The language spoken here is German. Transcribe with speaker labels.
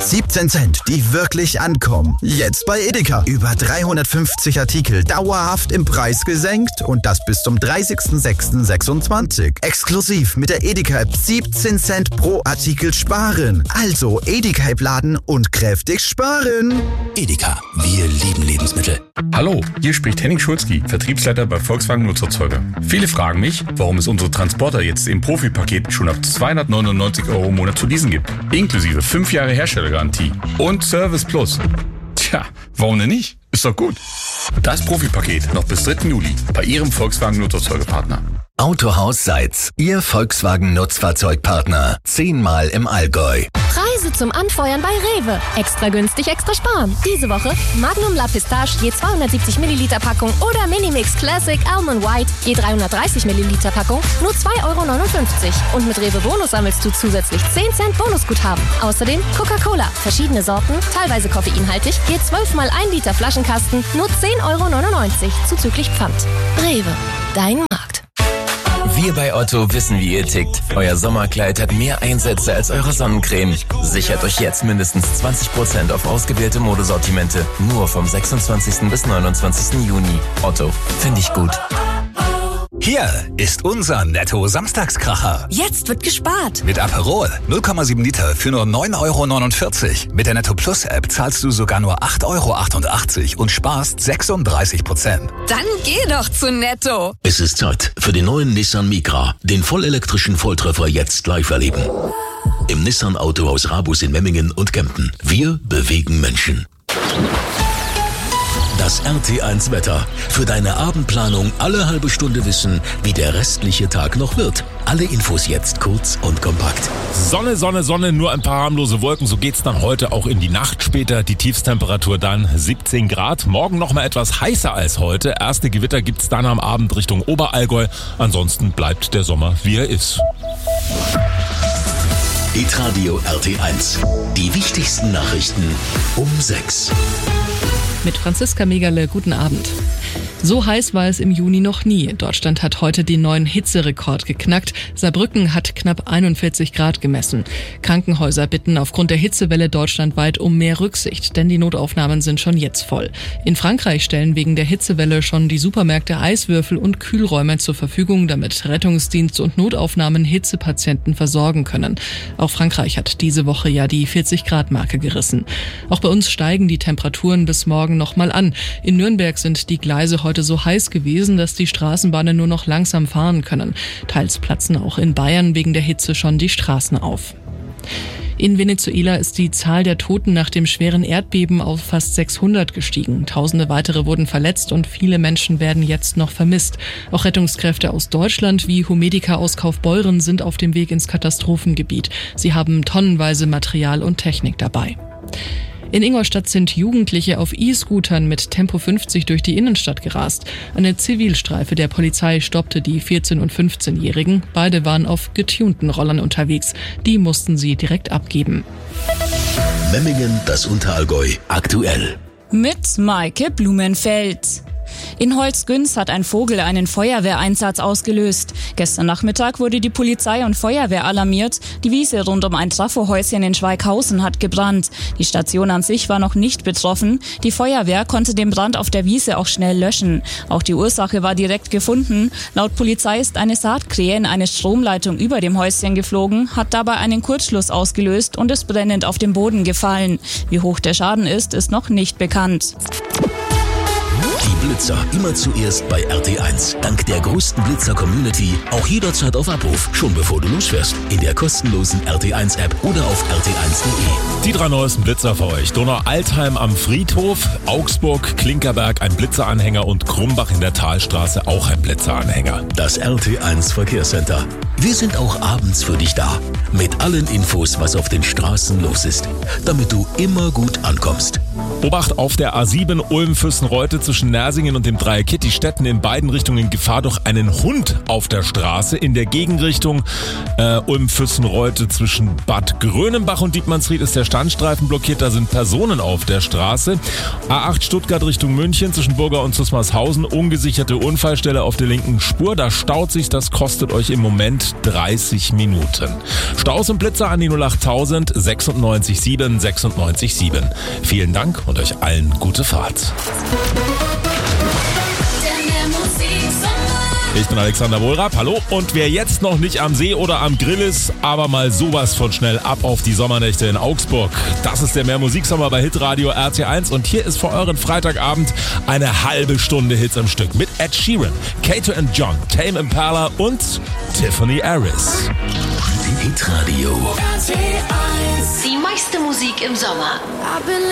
Speaker 1: 17 Cent, die wirklich ankommen. Jetzt bei Edeka. Über 350 Artikel dauerhaft im Preis gesenkt und das bis zum 30.06.26. Exklusiv mit der Edeka-App 17 Cent pro Artikel sparen. Also Edeka-App laden und kräftig sparen.
Speaker 2: Edeka, wir lieben Lebensmittel.
Speaker 3: Hallo, hier spricht Henning Schulzki, Vertriebsleiter bei Volkswagen Nutzerzeuger. Viele fragen mich, warum es unsere Transporter jetzt im Profipaket schon ab 299 € im Monat zu leasen gibt. Inklusive 5 Jahre Herstellergarantie und Service Plus. Tja, warum denn nicht? Ist doch gut. Das Profipaket noch bis 3. Juli bei Ihrem Volkswagen Nutzerzeugerpartner.
Speaker 4: Autohaus Seitz, Ihr Volkswagen Nutzfahrzeugpartner. 10-mal im Allgäu.
Speaker 5: Preise zum Anfeuern bei Rewe. Extra günstig, extra sparen. Diese Woche Magnum La Pistache je 270 Milliliter Packung oder Minimix Classic Almond White je 330 Milliliter Packung nur 2,59 €. Und mit Rewe Bonus sammelst du zusätzlich 10 Cent Bonusguthaben. Außerdem Coca-Cola, verschiedene Sorten, teilweise koffeinhaltig, je 12-mal 1 Liter Flaschenkasten nur 10,99 € zuzüglich Pfand. Rewe, dein Markt.
Speaker 6: Wir bei Otto wissen, wie ihr tickt. Euer Sommerkleid hat mehr Einsätze als eure Sonnencreme. Sichert euch jetzt mindestens 20% auf ausgewählte Modesortimente. Nur vom 26. bis 29. Juni. Otto, finde ich gut.
Speaker 2: Hier ist unser Netto-Samstagskracher.
Speaker 7: Jetzt wird gespart.
Speaker 2: Mit Aperol 0,7 Liter für nur 9,49 €. Mit der Netto Plus App zahlst du sogar nur 8,88 € und sparst 36%.
Speaker 7: Dann geh doch zu Netto.
Speaker 8: Es ist Zeit für den neuen Nissan Micra. Den vollelektrischen Volltreffer jetzt live erleben. Im Nissan Autohaus Rabus in Memmingen und Kempten. Wir bewegen Menschen. Das RT1 Wetter. Für deine Abendplanung alle halbe Stunde wissen, wie der restliche Tag noch wird. Alle Infos jetzt kurz und kompakt.
Speaker 9: Sonne, Sonne, Sonne, nur ein paar harmlose Wolken. So geht's dann heute auch in die Nacht später. Die Tiefstemperatur dann 17 Grad. Morgen noch mal etwas heißer als heute. Erste Gewitter gibt's dann am Abend Richtung Oberallgäu. Ansonsten bleibt der Sommer, wie er ist.
Speaker 8: Hitradio RT1. Die wichtigsten Nachrichten um 6.
Speaker 10: Mit Franziska Megerle, guten Abend. So heiß war es im Juni noch nie. Deutschland hat heute den neuen Hitzerekord geknackt. Saarbrücken hat knapp 41 Grad gemessen. Krankenhäuser bitten aufgrund der Hitzewelle deutschlandweit um mehr Rücksicht, denn die Notaufnahmen sind schon jetzt voll. In Frankreich stellen wegen der Hitzewelle schon die Supermärkte Eiswürfel und Kühlräume zur Verfügung, damit Rettungsdienst und Notaufnahmen Hitzepatienten versorgen können. Auch Frankreich hat diese Woche ja die 40-Grad-Marke gerissen. Auch bei uns steigen die Temperaturen bis morgen nochmal an. In Nürnberg sind die Gleise heute so heiß gewesen, dass die Straßenbahnen nur noch langsam fahren können. Teils platzen auch in Bayern wegen der Hitze schon die Straßen auf. In Venezuela ist die Zahl der Toten nach dem schweren Erdbeben auf fast 600 gestiegen. Tausende weitere wurden verletzt und viele Menschen werden jetzt noch vermisst. Auch Rettungskräfte aus Deutschland wie Humedica aus Kaufbeuren sind auf dem Weg ins Katastrophengebiet. Sie haben tonnenweise Material und Technik dabei. In Ingolstadt sind Jugendliche auf E-Scootern mit Tempo 50 durch die Innenstadt gerast. Eine Zivilstreife der Polizei stoppte die 14- und 15-Jährigen. Beide waren auf getunten Rollern unterwegs. Die mussten sie direkt abgeben.
Speaker 8: Memmingen, das Unterallgäu, aktuell.
Speaker 11: Mit Maike Blumenfeld. In Holzgünz hat ein Vogel einen Feuerwehreinsatz ausgelöst. Gestern Nachmittag wurde die Polizei und Feuerwehr alarmiert. Die Wiese rund um ein Trafohäuschen in Schweighausen hat gebrannt. Die Station an sich war noch nicht betroffen. Die Feuerwehr konnte den Brand auf der Wiese auch schnell löschen. Auch die Ursache war direkt gefunden. Laut Polizei ist eine Saatkrähe in eine Stromleitung über dem Häuschen geflogen, hat dabei einen Kurzschluss ausgelöst und ist brennend auf den Boden gefallen. Wie hoch der Schaden ist noch nicht bekannt.
Speaker 8: Die Blitzer immer zuerst bei RT1. Dank der größten Blitzer-Community auch jederzeit auf Abruf, schon bevor du losfährst. In der kostenlosen RT1-App oder auf rt1.de.
Speaker 9: Die 3 neuesten Blitzer für euch. Donau-Altheim am Friedhof, Augsburg, Klinkerberg ein Blitzeranhänger und Krumbach in der Talstraße auch ein Blitzeranhänger.
Speaker 8: Das RT1 Verkehrscenter. Wir sind auch abends für dich da. Mit allen Infos, was auf den Straßen los ist. Damit du immer gut ankommst.
Speaker 9: Obacht auf der A7 Ulm-Fürstenreute zwischen Nersingen und dem Dreieck Kittistetten, in beiden Richtungen Gefahr durch einen Hund auf der Straße. In der Gegenrichtung Ulm-Fürstenreute zwischen Bad Grönenbach und Dietmannsried ist der Standstreifen blockiert, da sind Personen auf der Straße. A8 Stuttgart Richtung München zwischen Burger und Zusmarshausen, ungesicherte Unfallstelle auf der linken Spur, da staut sich, das kostet euch im Moment 30 Minuten. Staus und Blitzer an die 08000 96 7 96 7. Vielen Dank und euch allen gute Fahrt. Ich bin Alexander Wohlrab, hallo. Und wer jetzt noch nicht am See oder am Grill ist, aber mal sowas von schnell ab auf die Sommernächte in Augsburg. Das ist der Mehr Musiksommer bei Hitradio RT1 und hier ist für euren Freitagabend eine halbe Stunde Hits im Stück mit Ed Sheeran, Kato and John, Tame Impala und Tiffany Harris.
Speaker 8: Hitradio
Speaker 12: Die meiste Musik im Sommer.